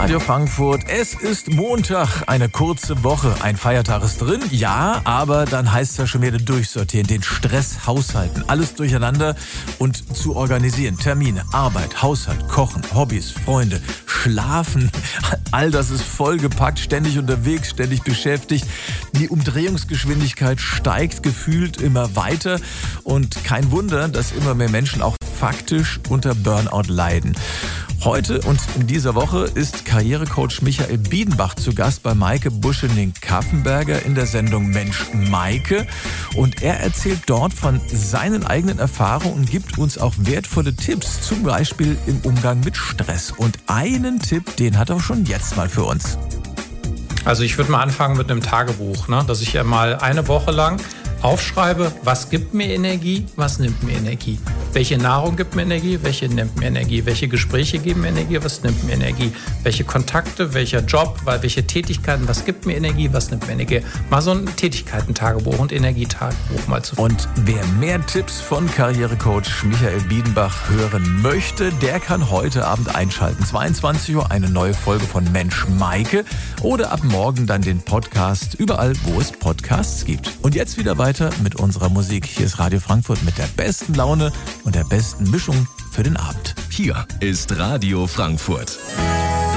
Radio Frankfurt. Es ist Montag, eine kurze Woche. Ein Feiertag ist drin, ja, aber dann heißt es ja schon wieder durchsortieren, den Stress haushalten, alles durcheinander und zu organisieren. Termine, Arbeit, Haushalt, Kochen, Hobbys, Freunde, Schlafen. All das ist vollgepackt, ständig unterwegs, ständig beschäftigt. Die Umdrehungsgeschwindigkeit steigt gefühlt immer weiter und kein Wunder, dass immer mehr Menschen auch faktisch unter Burnout leiden. Heute und in dieser Woche ist Karrierecoach Michael Biedenbach zu Gast bei Maike Buschening-Kaffenberger in der Sendung Mensch Maike. Und er erzählt dort von seinen eigenen Erfahrungen und gibt uns auch wertvolle Tipps, zum Beispiel im Umgang mit Stress. Und einen Tipp, den hat er schon jetzt mal für uns. Also ich würde mal anfangen mit einem Tagebuch, dass ich ja mal eine Woche lang aufschreibe, was gibt mir Energie, was nimmt mir Energie. Welche Nahrung gibt mir Energie, welche nimmt mir Energie. Welche Gespräche geben mir Energie, was nimmt mir Energie. Welche Kontakte, welcher Job, welche Tätigkeiten, was gibt mir Energie, was nimmt mir Energie. Mal so ein Tätigkeitentagebuch und Energietagebuch mal zu finden. Und wer mehr Tipps von Karrierecoach Michael Biedenbach hören möchte, der kann heute Abend einschalten. 22 Uhr eine neue Folge von Mensch Maike oder ab morgen dann den Podcast überall, wo es Podcasts gibt. Und jetzt wieder weiter mit unserer Musik. Hier ist Radio Frankfurt mit der besten Laune und der besten Mischung für den Abend. Hier ist Radio Frankfurt.